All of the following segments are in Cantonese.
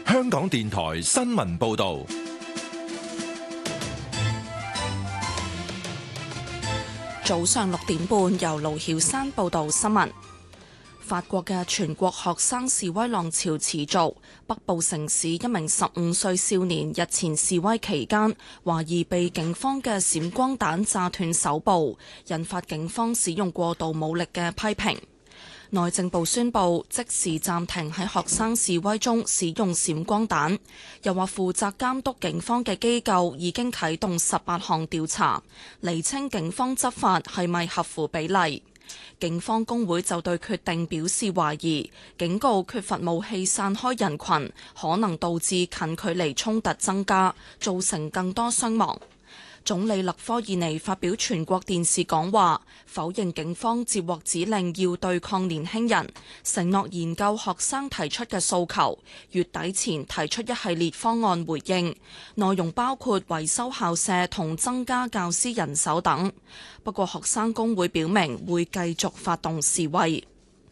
香港電台新聞報道。 早上6點半，由盧曉珊報道新聞。法國嘅全國學生示威浪潮持續，北部城市一名15歲少年日前示威期間，懷疑被警方嘅閃光彈炸斷手部，引發警方使用過度武力嘅批評。內政部宣布即時暫停喺學生示威中使用閃光彈，又話負責監督警方嘅機構已經啟動18項調查，釐清警方執法係咪合乎比例。警方工會就對決定表示懷疑，警告缺乏武器散開人群，可能導致近距離衝突增加，造成更多傷亡。總理勒科爾尼發表全國電視講話，否認警方接獲指令要對抗年輕人，承諾研究學生提出嘅訴求，月底前提出一系列方案回應，內容包括維修校舍同增加教師人手等。不過學生工會表明會繼續發動示威。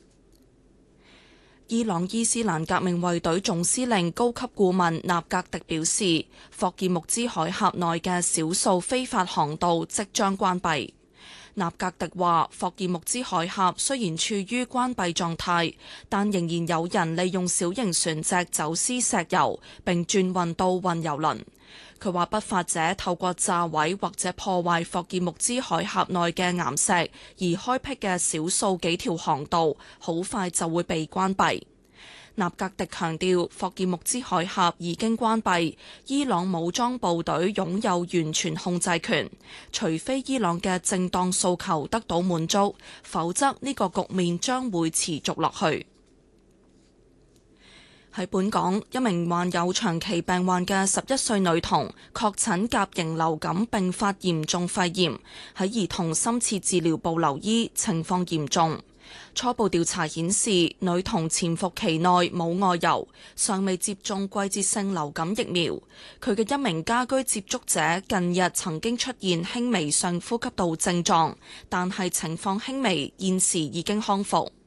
伊朗伊斯蘭革命衛隊總司令高級顧問納格迪表示，霍爾木茲海峽內嘅少數非法航道即將關閉。納格迪話，霍爾木茲海峽雖然處於關閉狀態，但仍然有人利用小型船隻走私石油，並轉運到運油輪。佢話不法者透過炸毀或者破壞霍爾木茲海峽內嘅岩石而開闢嘅少數幾條航道，好快就會被關閉。納格迪強調，霍爾木茲海峽已經關閉，伊朗武裝部隊擁有完全控制權，除非伊朗嘅正當訴求得到滿足，否則呢個局面將會持續落去。喺本港，一名患有長期病患嘅11歲女童確診甲型流感並發嚴重肺炎，喺兒童深切治療部留醫，情況嚴重。初步調查顯示，女童潛伏期內冇外遊，尚未接種季節性流感疫苗。佢嘅一名家居接觸者近日曾經出現輕微上呼吸道症狀，但係情況輕微，現時已經康復。